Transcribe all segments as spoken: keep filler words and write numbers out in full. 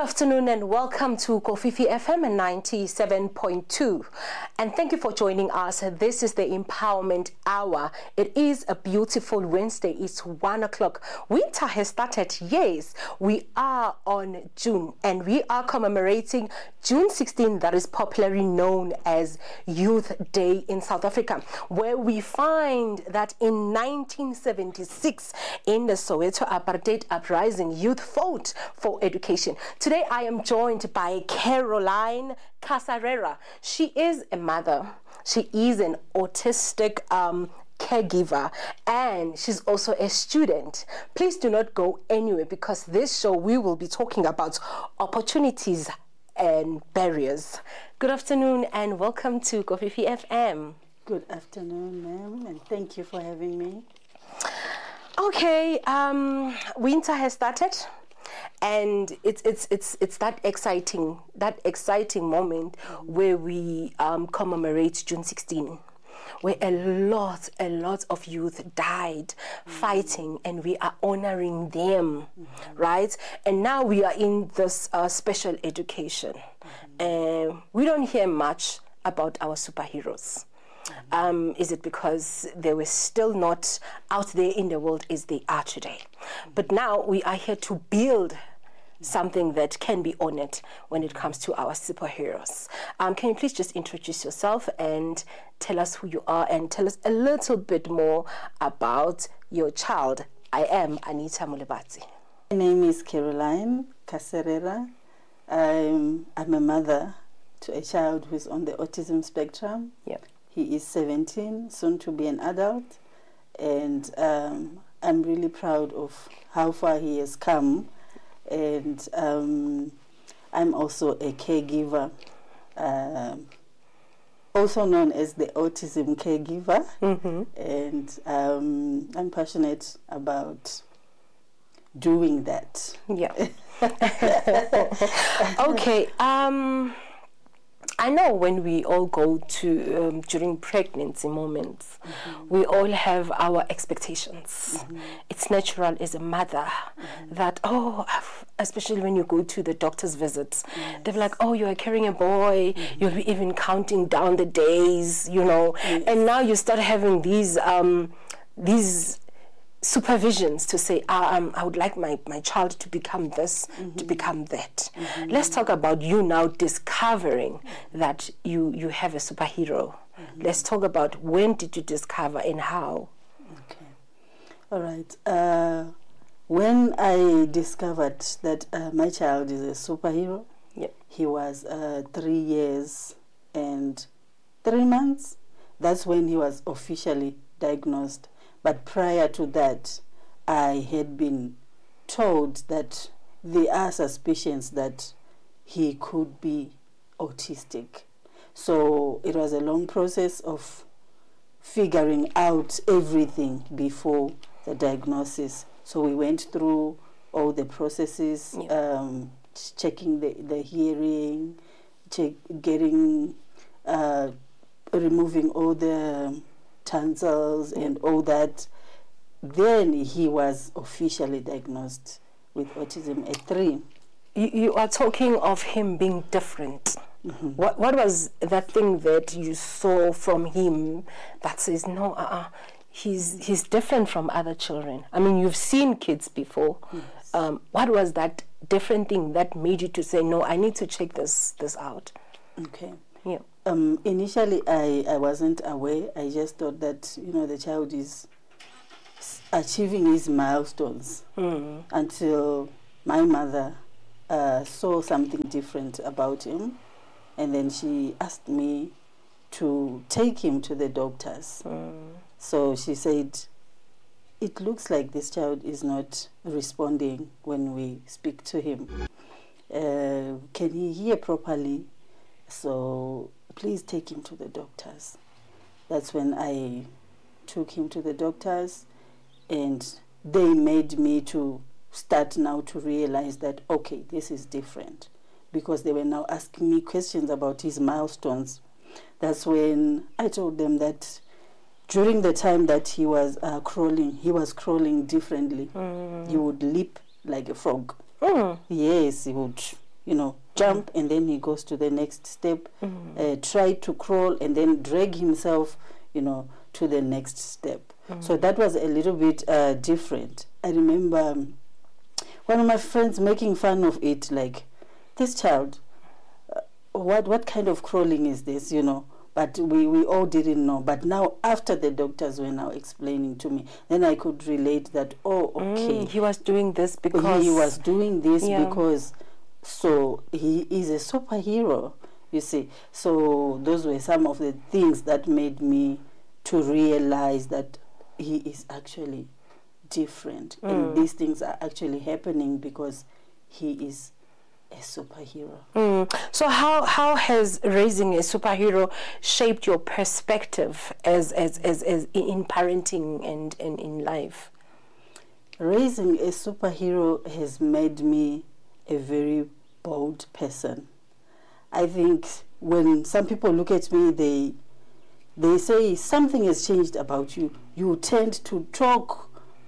afternoon and welcome to Kofifi F M ninety-seven point two. And thank you for joining us. This is the Empowerment Hour. It is a beautiful Wednesday. It's one o'clock. Winter has started. Yes, we are on June and we are commemorating June sixteenth, that is popularly known as Youth Day in South Africa, where we find that in nineteen seventy-six, in the Soweto Apartheid Uprising, youth fought for education. Today I am joined by Caroline Casarera. She is a mother. She is an autistic um, caregiver, and she's also a student. Please do not go anywhere, because this show we will be talking about opportunities and barriers. Good afternoon and welcome to Kofifi F M. Good afternoon, ma'am, and thank you for having me. Okay, um, winter has started, and it's it's it's it's that exciting that exciting moment mm-hmm. where we um, commemorate June sixteenth, where a lot a lot of youth died mm-hmm. fighting, and we are honoring them, mm-hmm. right? And now we are in this uh, special education, and mm-hmm. uh, we don't hear much about our superheroes. Mm-hmm. Um, is it because they were still not out there in the world as they are today? Mm-hmm. But now we are here to build something that can be honored when it comes to our superheroes. Um, can you please just introduce yourself and tell us who you are and tell us a little bit more about your child? I am Anita Mulebati. My name is Caroline Casarera. I'm, I'm a mother to a child who is on the autism spectrum. Yep. He is seventeen, soon to be an adult, and um, I'm really proud of how far he has come. And um, I'm also a caregiver, uh, also known as the autism caregiver, mm-hmm. and um, I'm passionate about doing that. Yeah. Okay. Um. I know when we all go to, um, during pregnancy moments, mm-hmm. we all have our expectations. Mm-hmm. It's natural as a mother mm-hmm. that, oh, especially when you go to the doctor's visits, yes. they're like, oh, you are carrying a boy, mm-hmm. you'll be even counting down the days, you know, yes. and now you start having these, um, these supervisions to say, ah, um, I would like my, my child to become this, mm-hmm. to become that. Mm-hmm. Let's talk about you now discovering that you, you have a superhero. Mm-hmm. Let's talk about when did you discover and how? Okay. All right. Uh, when I discovered that uh, my child is a superhero, yep. he was uh, three years and three months. That's when he was officially diagnosed. But prior to that, I had been told that there are suspicions that he could be autistic. So it was a long process of figuring out everything before the diagnosis. So we went through all the processes, yeah. um, checking the, the hearing, check, getting, uh, removing all the tonsils and all that. Then he was officially diagnosed with autism at three. You, you are talking of him being different. Mm-hmm. What what was that thing that you saw from him that says, no, uh-uh, he's he's different from other children? I mean, you've seen kids before. Yes. Um, what was that different thing that made you to say, no, I need to check this this out? Okay. Yeah. Um, initially, I, I wasn't aware. I just thought that, you know, the child is achieving his milestones mm. until my mother uh, saw something different about him. And then she asked me to take him to the doctors. Mm. So she said, it looks like this child is not responding when we speak to him. Uh, can he hear properly? So please take him to the doctors. That's when I took him to the doctors, and they made me to start now to realize that, okay, this is different, because they were now asking me questions about his milestones. That's when I told them that during the time that he was uh, crawling, he was crawling differently. Mm. He would leap like a frog. Mm. Yes, he would you know, jump and then he goes to the next step, Mm. uh, try to crawl and then drag himself, you know, to the next step. Mm. So that was a little bit uh, different. I remember um, one of my friends making fun of it, like, this child, uh, what what kind of crawling is this, you know? But we, we all didn't know. But now, after the doctors were now explaining to me, then I could relate that, oh, okay. Mm, he was doing this because... He was doing this Yeah. because, so he is a superhero, you see. So those were some of the things that made me to realize that he is actually different. Mm. And these things are actually happening because he is a superhero. Mm. So how how has raising a superhero shaped your perspective as as as, as in parenting and, and in life? Raising a superhero has made me a very bold person. I think when some people look at me, they they say something has changed about you. You tend to talk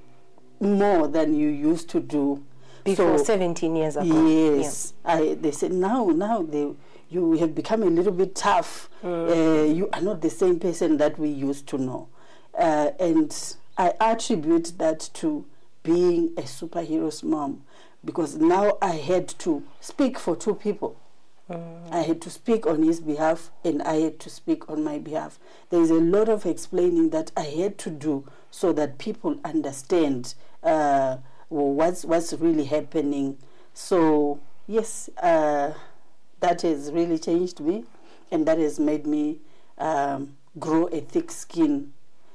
more than you used to do. Before So, seventeen years ago. yes, I, they said now, now they, you have become a little bit tough. Mm. Uh, you are not the same person that we used to know. Uh, and I attribute that to being a superhero's mom, because now I had to speak for two people. Mm. I had to speak on his behalf and I had to speak on my behalf. There is a lot of explaining that I had to do so that people understand uh, what's what's really happening. So yes, uh, that has really changed me, and that has made me um, grow a thick skin.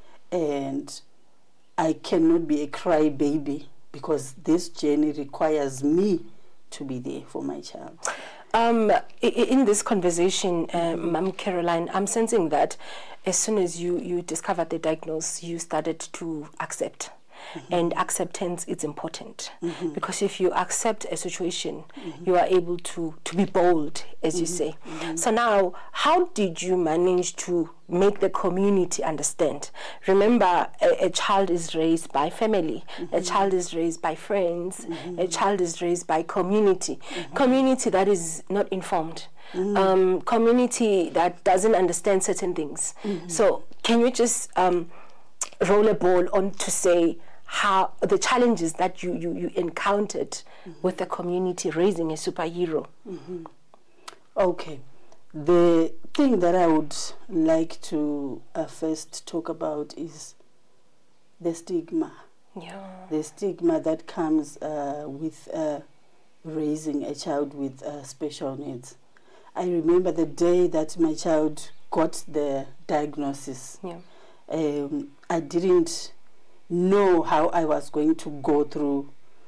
And I cannot be a crybaby because this journey requires me to be there for my child. Um, in this conversation, um, Ma'am Caroline, I'm sensing that as soon as you, you discovered the diagnosis, you started to accept. Mm-hmm. And acceptance is important. Mm-hmm. Because if you accept a situation, mm-hmm. you are able to, to be bold, as mm-hmm. you say. Mm-hmm. So now, how did you manage to make the community understand? Remember, a, a child is raised by family, mm-hmm. a child is raised by friends, mm-hmm. a child is raised by community. Mm-hmm. Community that is not informed. Mm-hmm. Um, community that doesn't understand certain things. Mm-hmm. So can you just um, roll a ball on to say how the challenges that you, you, you encountered mm-hmm. with the community raising a superhero? Mm-hmm. Okay. The thing that I would like to uh, first talk about is the stigma. Yeah. The stigma that comes uh, with uh, raising a child with uh, special needs. I remember the day that my child got the diagnosis. Yeah. Um, I didn't know how I was going to go through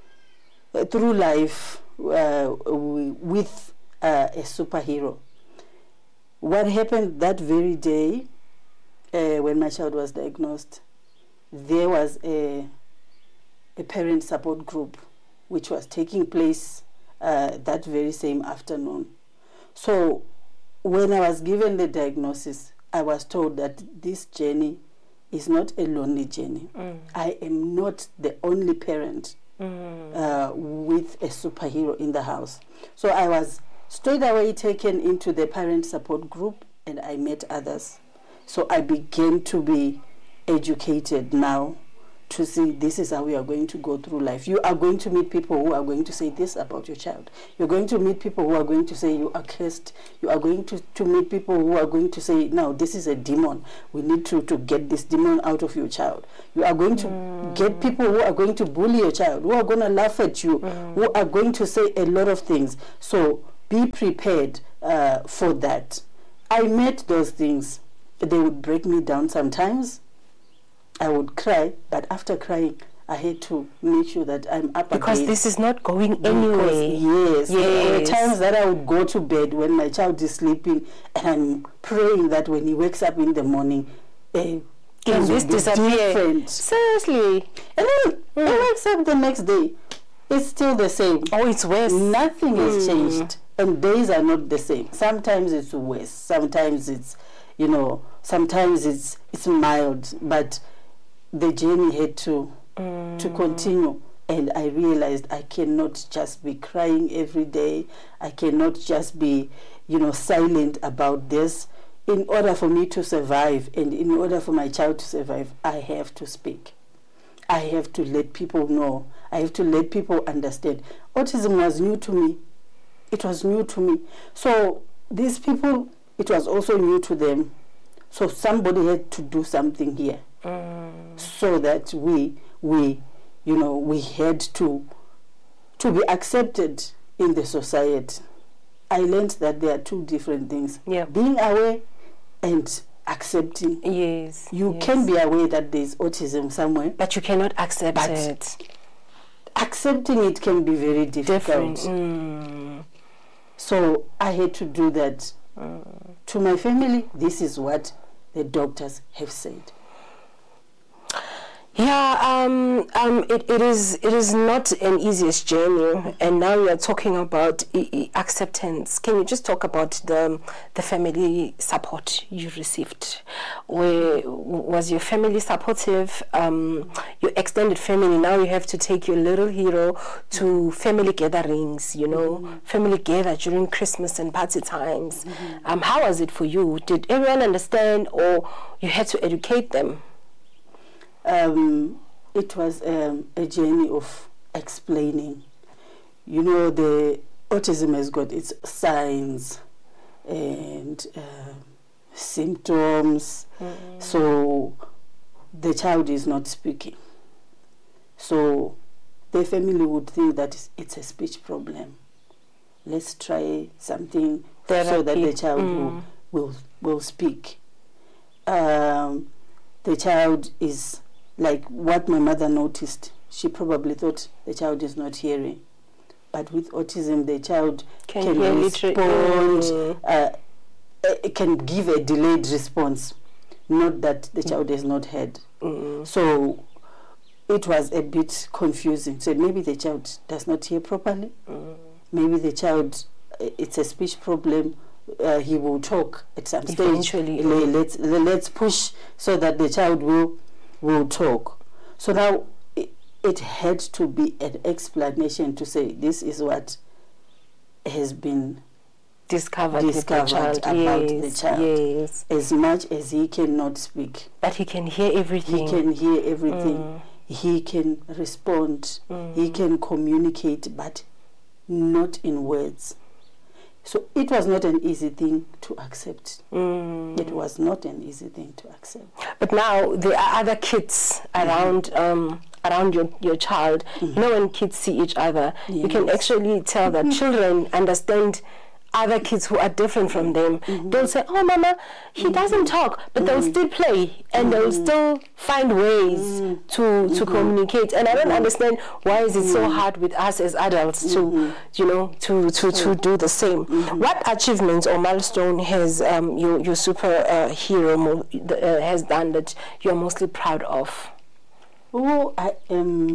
uh, through life uh, with uh, a superhero. What happened that very day uh, when my child was diagnosed, there was a, a parent support group which was taking place uh, that very same afternoon. So when I was given the diagnosis, I was told that this journey is not a lonely journey. Mm. I am not the only parent mm. uh, with a superhero in the house. So I was straight away taken into the parent support group and I met others. So I began to be educated now to see this is how we are going to go through life. You are going to meet people who are going to say this about your child. You're going to meet people who are going to say you are cursed. You are going to, to meet people who are going to say, no, this is a demon. We need to, to get this demon out of your child. You are going to mm. get people who are going to bully your child, who are going to laugh at you, mm. who are going to say a lot of things. So be prepared uh, for that. I met those things. They would break me down sometimes. I would cry, but after crying, I had to make sure that I'm up because again. This is not going anyway. Yes, yes. There were times that I would go to bed when my child is sleeping, and I'm praying that when he wakes up in the morning, uh, can this disappear? Different. Seriously. And then mm. he wakes up the next day, it's still the same. Oh, it's worse. Nothing mm. has changed, and days are not the same. Sometimes it's worse. Sometimes it's, you know, sometimes it's it's mild, but the journey had to mm. to continue And I realized I cannot just be crying every day. I cannot just be, you know, silent about this. In order for me to survive and in order for my child to survive, I have to speak. I have to let people know. I have to let people understand. Autism was new to me. It was new to me. So these people, it was also new to them. So somebody had to do something here. Mm. So that we, we, you know, we had to, to be accepted in the society. I learned that there are two different things. Yeah. Being aware and accepting. Yes. You yes. can be aware that there's autism somewhere. But you cannot accept but it. Accepting it can be very difficult. Mm. So I had to do that. Mm. To my family, this is what the doctors have said. Yeah, um, um, it, it is it is not an easiest journey, and now you are talking about e- e- acceptance. Can you just talk about the the family support you received? Where was your family supportive? Um, your extended family. Now you have to take your little hero to family gatherings. You know, mm-hmm. family gather during Christmas and party times. Mm-hmm. Um, how was it for you? Did everyone understand, or you had to educate them? Um, it was um, a journey of explaining. You know, the autism has got its signs and uh, symptoms. Mm-hmm. So the child is not speaking. So the family would think that it's a speech problem. Let's try something Therapy. so that the child mm. will, will will speak. Um, the child is like what my mother noticed. She probably thought the child is not hearing. But with autism, the child can, can respond, mm. uh, it can give a delayed response, not that the child has not heard. Mm. So it was a bit confusing. So maybe the child does not hear properly. Mm. Maybe the child, it's a speech problem. Uh, he will talk at some Eventually. stage. Let's, let's push so that the child will will talk. So now it, it had to be an explanation to say this is what has been discovered, discovered the child. about yes, the child. Yes. As much as he cannot speak, but he can hear everything. He can hear everything. Mm. He can respond. Mm. He can communicate, but not in words. So it was not an easy thing to accept. Mm. It was not an easy thing to accept. But now there are other kids around mm-hmm. um, around your, your child. Mm-hmm. You know, when kids see each other, yes. you can actually tell that children understand other kids who are different from them. Mm-hmm. They'll say, oh, mama, he mm-hmm. doesn't talk, but mm-hmm. they'll still play and mm-hmm. they'll still find ways mm-hmm. to, to mm-hmm. communicate. And I don't mm-hmm. understand why is it so hard with us as adults mm-hmm. to, you know, to, to, to do the same. Mm-hmm. What achievements or milestone has um, your, your super uh, hero mo- uh, has done that you're mostly proud of? Oh, I am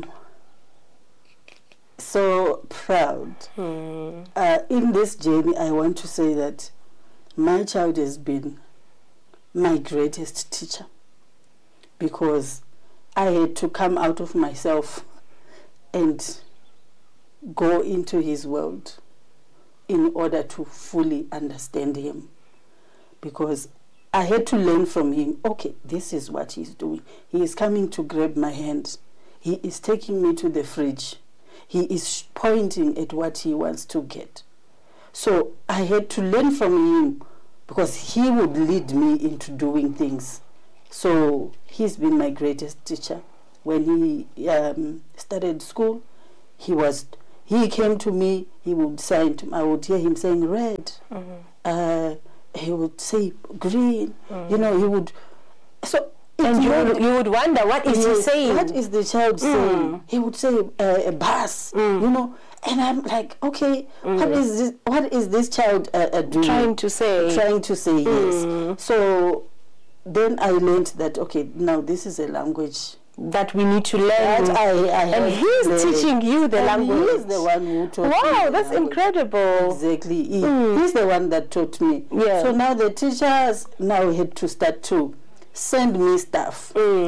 so proud. Hmm. Uh, in this journey, I want to say that my child has been my greatest teacher, because I had to come out of myself and go into his world in order to fully understand him, because I had to learn from him. Okay, this is what he's doing. He is coming to grab my hand. He is taking me to the fridge. He is pointing at what he wants to get. So I had to learn from him, because he would lead me into doing things. So he's been my greatest teacher. When he um, started school, he was he came to me. He would sign to, I would hear him saying red. Mm-hmm. Uh, he would say green. Mm-hmm. You know, he would. So. And you would, you would wonder, what is he saying? What is the child mm. saying? He would say uh, a bus, mm. you know. And I'm like, okay, mm. what is this? What is this child uh, uh, doing? Trying to say. Trying to say mm. yes. So then I learned that, okay, now this is a language that we need to learn. That I, I and he's teaching you the and language. He's the one who taught wow, me. Wow, that's language. incredible. Exactly. He, mm. He's the one that taught me. Yeah. So now the teachers now had to start to send me stuff. Mm.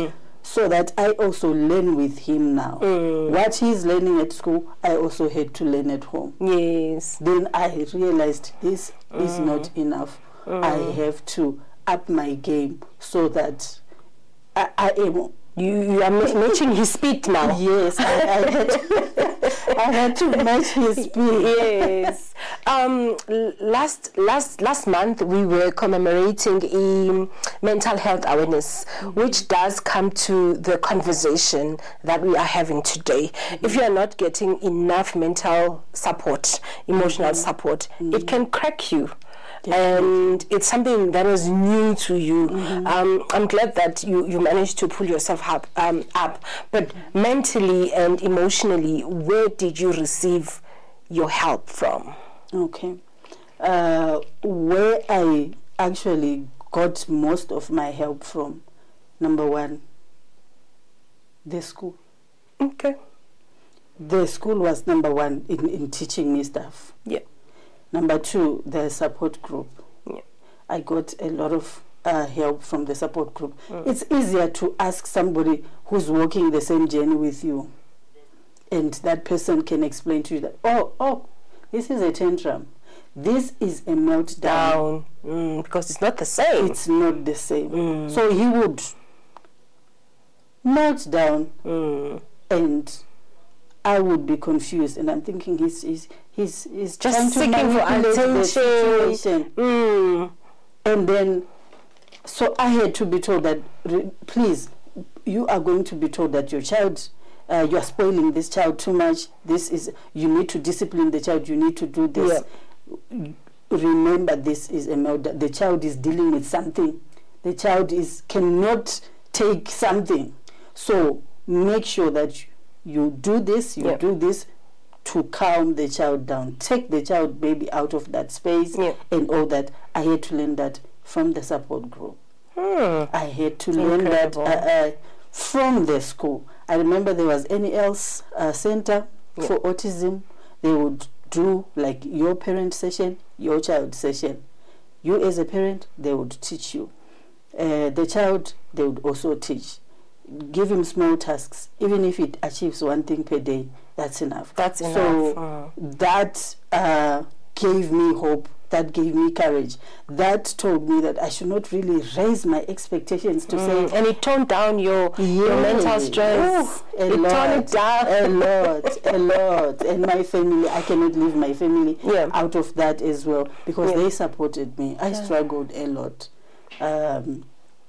so that I also learn with him now. Mm. What he's learning at school, I also had to learn at home. Yes. Then I realized this mm. is not enough. Mm. I have to up my game so that I, I am... You, you are matching his speed now. Yes, I, I, had to, I had to match his speed. Yes. Um, last last last month we were commemorating a mental health awareness, mm-hmm. which does come to the conversation that we are having today. Mm-hmm. If you are not getting enough mental support, emotional mm-hmm. support, mm-hmm. it can crack you. And it's something that was new to you. Mm-hmm. Um, I'm glad that you, you managed to pull yourself up. Um, up. But mm-hmm. mentally and emotionally, where did you receive your help from? Okay. Uh, where I actually got most of my help from, number one, the school. Okay. The school was number one in, in teaching me stuff. Yeah. Number two, the support group. Yeah. I got a lot of uh, help from the support group. Mm. It's easier to ask somebody who's walking the same journey with you, and that person can explain to you that, oh, oh, this is a tantrum. This is a meltdown. Down. Mm, because it's not the same. It's not the same. Mm. So he would melt down mm. and I would be confused, and I'm thinking he's he's he's, he's just trying to seeking for attention. Mm. And then, so I had to be told that, re, please, you are going to be told that your child, uh, you are spoiling this child too much. This is, you need to discipline the child. You need to do this. Yeah. Remember, this is a meltdown. The child is dealing with something. The child is cannot take something. So make sure that you, you do this, you yep. do this to calm the child down. Take the child maybe out of that space yep. and all that. I had to learn that from the support group. Hmm. I had to learn Incredible. that uh, uh, from the school. I remember there was N E L's uh, center yep. for autism. They would do like your parent session, your child session. You as a parent, they would teach you. Uh, the child, they would also teach. Give him small tasks. Even if it achieves one thing per day, that's enough. That's enough. So mm. that uh, gave me hope. That gave me courage. That told me that I should not really raise my expectations to mm. say. And it toned down your, yeah, your mental stress. Ooh, a it lot, toned it down. A lot, a lot. And my family, I cannot leave my family yeah. out of that as well, because yeah. they supported me. I yeah. struggled a lot. Um,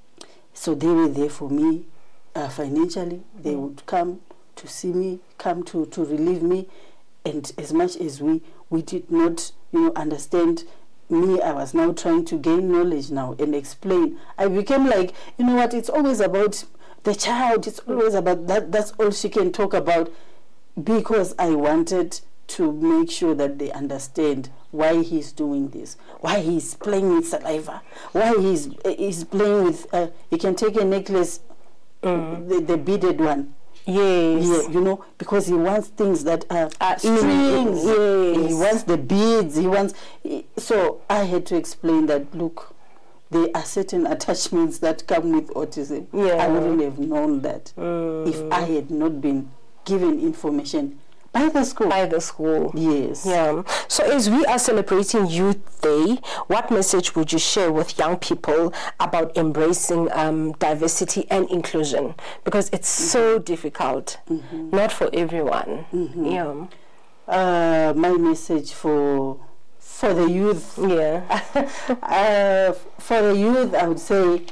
so they were there for me uh, financially. They mm. would come to see me, come to, to relieve me. And as much as we, we did not, you know, understand me, I was now trying to gain knowledge now and explain. I became like, you know what, it's always about the child. It's always about that. That's all she can talk about, because I wanted to make sure that they understand why he's doing this, why he's playing with saliva, why he's, uh, he's playing with, uh, he can take a necklace, mm. the, the beaded one. Yes. Yeah, you know, because he wants things that are uh, strings. Yes. He wants the beads. He wants. He, so I had to explain that. Look, there are certain attachments that come with autism. Yeah. I wouldn't have known that mm. if I had not been given information by the school. By the school. Yes. Yeah. So as we are celebrating Youth Day, what message would you share with young people about embracing um, diversity and inclusion? Because it's mm-hmm. so difficult, mm-hmm. not for everyone. Mm-hmm. Yeah. Uh, my message for for the youth. Yeah. uh, for the youth, I would say,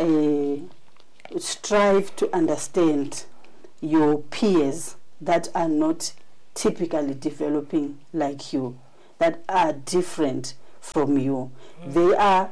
uh, strive to understand your peers that are not typically developing like you, that are different from you. Mm. They are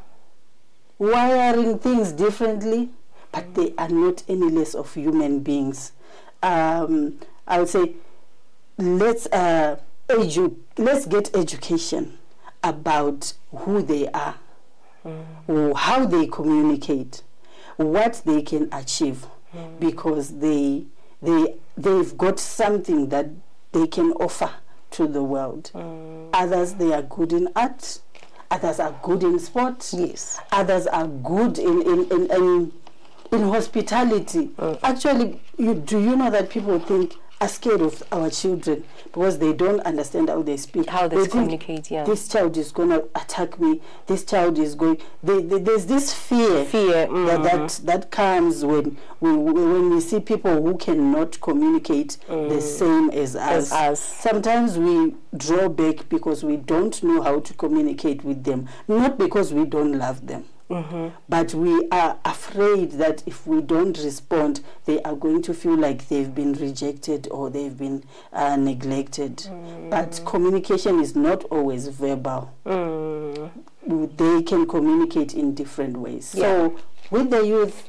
wiring things differently, but they are not any less of human beings. Um, I would say, let's uh, edu- let's get education about who they are, mm. how they communicate, what they can achieve, mm. because they they they've got something that they can offer to the world. Mm. Others, they are good in art. Others are good in sport. Yes. Others are good in in, in, in in hospitality. Mm. Actually, you, do you know that people think are scared of our children because they don't understand how they speak, how they, they communicate. Yeah, this child is going to attack me. This child is going. They, they, there's this fear, fear mm. that, that that comes when we when we see people who cannot communicate mm. the same as us. as us. Sometimes we draw back because we don't know how to communicate with them, not because we don't love them. Mm-hmm. But we are afraid that if we don't respond, they are going to feel like they've been rejected or they've been uh, neglected. Mm. But communication is not always verbal. Mm. They can communicate in different ways. Yeah. So with the youth,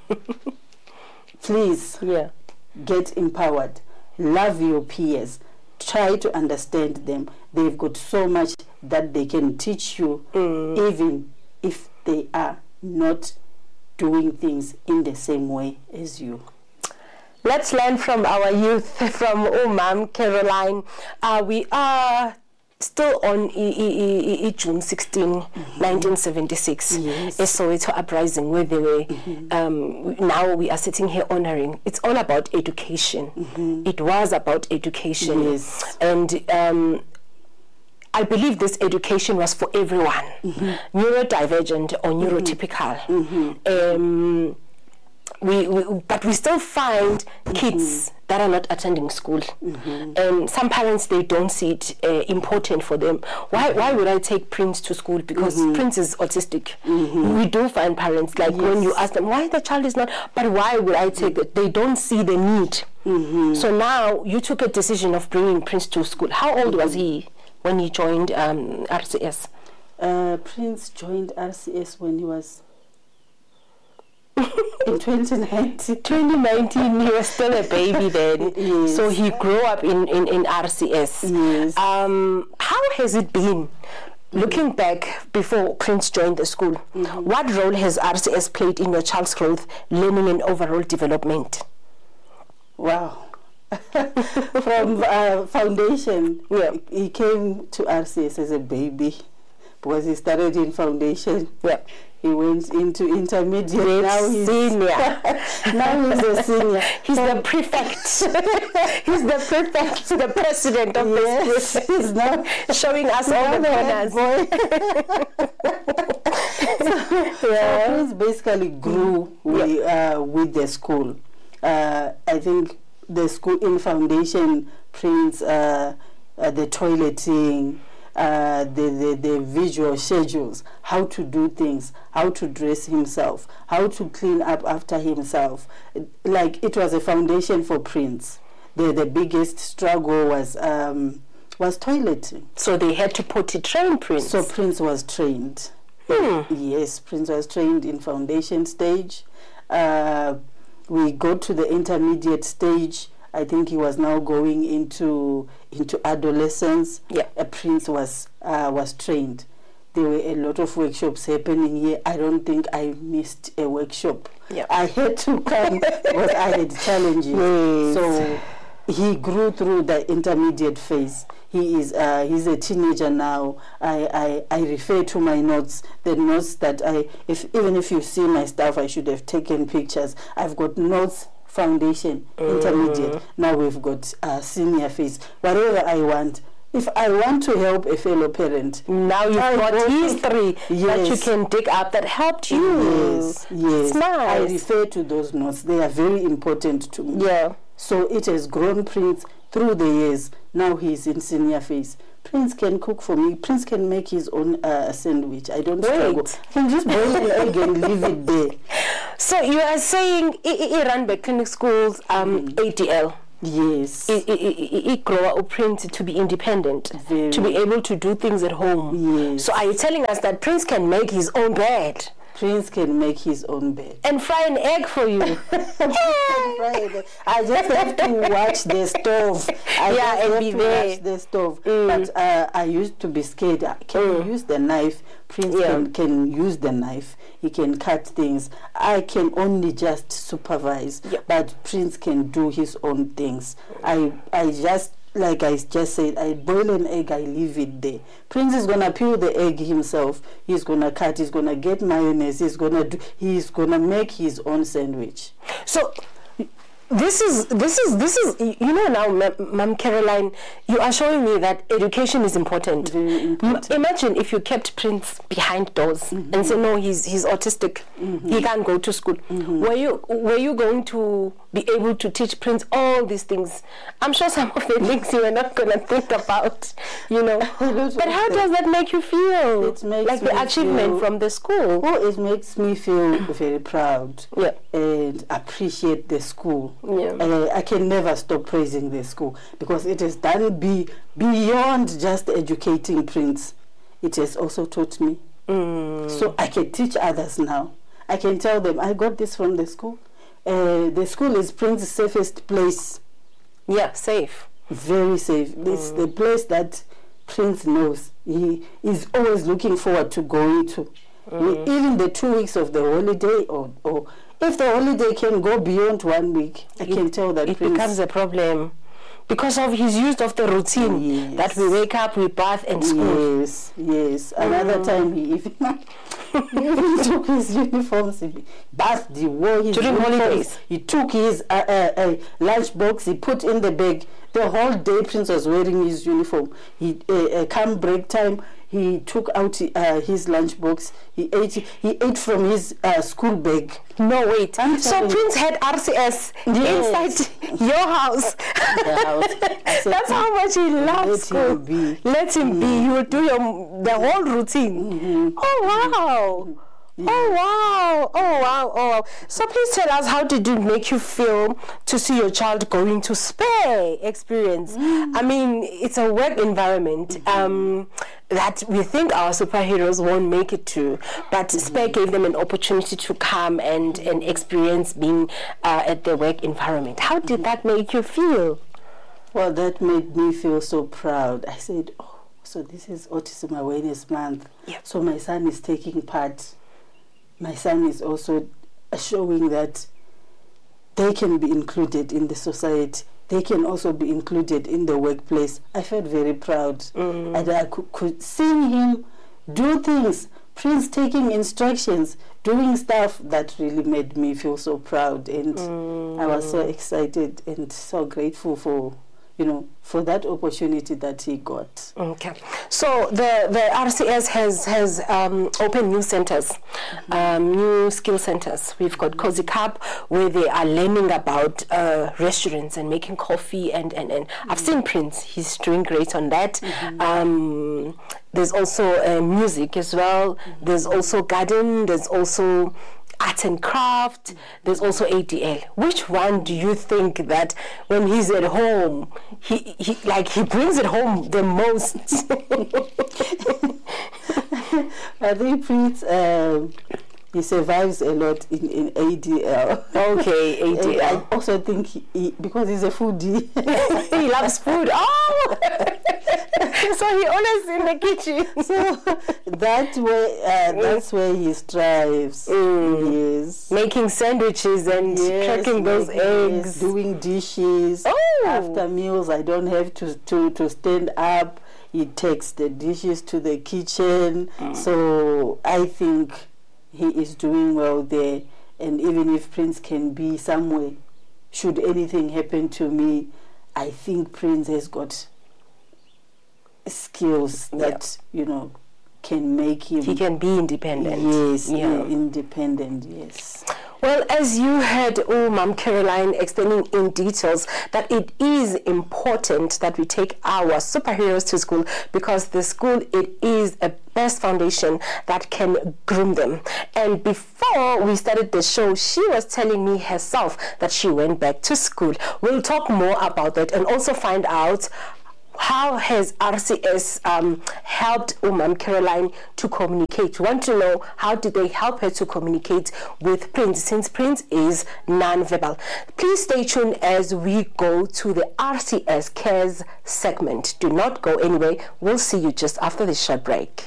please yeah. get empowered. Love your peers. Try to understand them. They've got so much that they can teach you, mm. even if they are not doing things in the same way as you. Let's learn from our youth, from Umam Caroline. Uh, we are still on I, I, I, I June sixteenth, mm-hmm. nineteen seventy-six, yes. a Soweto uprising where they were, mm-hmm. um, now we are sitting here honoring. It's all about education. Mm-hmm. It was about education. Yes. And um, I believe this education was for everyone, mm-hmm. neurodivergent or neurotypical. Mm-hmm. Um, we, we, but we still find mm-hmm. kids that are not attending school. Mm-hmm. And some parents, they don't see it uh, important for them. Why why would I take Prince to school? Because mm-hmm. Prince is autistic. Mm-hmm. We do find parents, like yes. when you ask them, why the child is not, but why would I take it? They don't see the need. Mm-hmm. So now you took a decision of bringing Prince to school. How old mm-hmm. was he when he joined um, R C S? Uh, Prince joined R C S when he was in twenty nineteen. twenty nineteen, he was still a baby then. Yes. So he grew up in, in, in R C S. Yes. Um, how has it been? Looking back before Prince joined the school, mm-hmm. what role has R C S played in your child's growth, learning and overall development? Wow. From uh, foundation, yeah. he came to R C S as a baby because he started in foundation. Yeah. He went into intermediate. Great now he's senior. Now he's a senior. He's the prefect. He's the prefect, the president of yes, the school. He's now showing us all the corners. so, yeah. So Prince basically grew with, yeah. uh, with the school. Uh, I think the school in foundation, Prince, uh, uh, the toileting, uh, the, the, the visual schedules, how to do things, how to dress himself, how to clean up after himself. Like, it was a foundation for Prince. The, the biggest struggle was um, was toileting. So they had to potty train Prince. So Prince was trained. Hmm. Yes, Prince was trained in foundation stage. Uh, we got to the intermediate stage. I think he was now going into into adolescence. Yeah, a Prince was uh, was trained. There were a lot of workshops happening here. I don't think I missed a workshop. Yeah, I had to come because I had challenges. Yes. So he grew through the intermediate phase. He is uh, he's a teenager now. I, I, I refer to my notes, the notes that I, if even if you see my stuff, I should have taken pictures. I've got notes, foundation, mm. intermediate. Now we've got uh, senior phase. Whatever I want. If I want to help a fellow parent, now you've I got history yes. that you can dig up that helped you. Yes, yes. It's nice. I refer to those notes. They are very important to me. Yeah. So it has grown Prince through the years. Now he's in senior phase. Prince can cook for me. Prince can make his own uh, sandwich. I don't Wait. struggle. I can just boil an egg and leave it there. So you are saying I run by clinic schools, um, mm. A D L. Yes. It grow up Prince to be independent, Very. to be able to do things at home. Yes. So are you telling us that Prince can make his own bed? Prince can make his own bed. And fry an egg for you. I just have to watch the stove. I yeah, just and have be to there. watch the stove. Mm. But uh, I used to be scared. Can mm. you use the knife? Prince yeah. can, can use the knife. He can cut things. I can only just supervise. Yep. But Prince can do his own things. I I just like I just said, I boil an egg, I leave it there. Prince is gonna peel the egg himself. He's gonna cut. He's gonna get mayonnaise. He's gonna do. He's gonna make his own sandwich. So. This is this is this is you know now, Ma'am Caroline, you are showing me that education is important. Very important. M- imagine if you kept Prince behind doors mm-hmm. and say no, he's he's autistic, mm-hmm. he can't go to school. Mm-hmm. Were you were you going to be able to teach Prince all these things? I'm sure some of the things you are not going to think about, you know. But how does that make you feel? It makes like the achievement feel, from the school. Oh, it makes me feel very proud. Yeah. And appreciate the school. Yeah. Uh, I can never stop praising the school because it has done be beyond just educating Prince. It has also taught me. Mm. So I can teach others now. I can tell them, I got this from the school. Uh, the school is Prince's safest place. Yeah, safe. Very safe. Mm. It's the place that Prince knows. He is always looking forward to going to. Mm. Even the two weeks of the holiday or, or if the holiday can go beyond one week, I it, can tell that it Prince becomes a problem because of his use of the routine yes. that we wake up, we bath, and school. Yes, yes. Another mm. time he even, he even took his uniforms, he bathed, he wore his during uniforms, holidays. He took his uh, uh, uh, lunch box, he put in the bag. The whole day Prince was wearing his uniform. He uh, uh, come break time, he took out uh, his lunch box. He ate. He ate from his uh, school bag. No wait. I'm so Prince had R C S yes. inside your house. house. Said, that's how much he loves let school. Him be. Let him mm. be. He will do your the whole routine. Mm-hmm. Oh wow. Yeah. Oh wow, oh wow, oh wow. So please tell us, how did it make you feel to see your child going to SPARE experience? Mm. I mean, it's a work environment mm-hmm. um, that we think our superheroes won't make it to, but mm-hmm. SPARE gave them an opportunity to come and, and experience being uh, at the work environment. How did mm-hmm. that make you feel? Well, that made me feel so proud. I said, oh, so this is Autism Awareness Month. Yep. So my son is taking part. My son is also showing that they can be included in the society. They can also be included in the workplace. I felt very proud. Mm. And I could, could see him do things. Prince taking instructions, doing stuff that really made me feel so proud. And mm. I was so excited and so grateful for, you know, for that opportunity that he got. Okay. So the, the R C S has, has um, opened new centers, mm-hmm. um, new skill centers. We've got Cozy Cup, where they are learning about uh, restaurants and making coffee. And, and, and mm-hmm. I've seen Prince. He's doing great on that. Mm-hmm. Um, there's also uh, music as well. Mm-hmm. There's also garden. There's also art and craft. There's also A D L. Which one do you think that when he's at home, he, he like he brings it home the most? I think Prince um, he survives a lot in, in A D L. Okay, A D L. I also think he, he, because he's a foodie, he loves food. Oh. So he always in the kitchen. So that way, uh, that's where he strives. Mm. Yes, making sandwiches and yes, cracking those eggs, yes, doing dishes. Oh. After meals, I don't have to to to stand up. He takes the dishes to the kitchen. Mm. So I think he is doing well there. And even if Prince can be somewhere, should anything happen to me, I think Prince has got skills that, yeah. you know, can make him... He can be independent. Yes, yeah. independent, yes. Well, as you heard, oh, Ma'am Caroline explaining in details that it is important that we take our superheroes to school, because the school, it is a best foundation that can groom them. And before we started the show, she was telling me herself that she went back to school. We'll talk more about that and also find out how has R C S um, helped Ma'am Caroline to communicate. We want to know, how did they help her to communicate with Prince, since Prince is non-verbal. Please stay tuned as we go to the R C S Cares segment. Do not go anywhere. We'll see you just after this short break.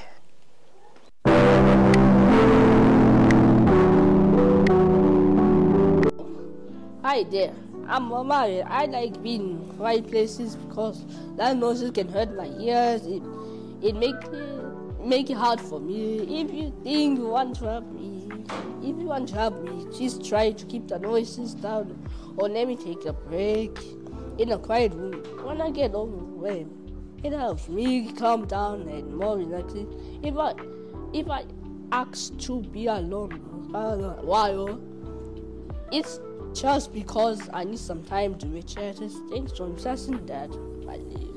Hi there, I'm Mama. I like being in quiet places because that noises can hurt my ears. It it make it make it hard for me. If you think you want to help me, if you want to help me, just try to keep the noises down, or let me take a break in a quiet room. When I get overwhelmed, it helps me calm down and more relaxing. If I if I ask to be alone for a while, it's just because I need some time to recharge. Thanks for obsessing that. I